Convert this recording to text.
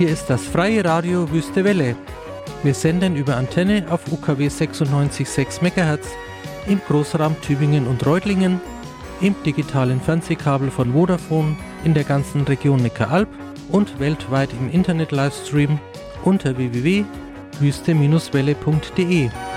Hier ist das freie Radio Wüste Welle. Wir senden über Antenne auf UKW 96,6 MHz im Großraum Tübingen und Reutlingen, im digitalen Fernsehkabel von Vodafone in der ganzen Region Neckaralb und weltweit im Internet-Livestream unter www.wüste-welle.de.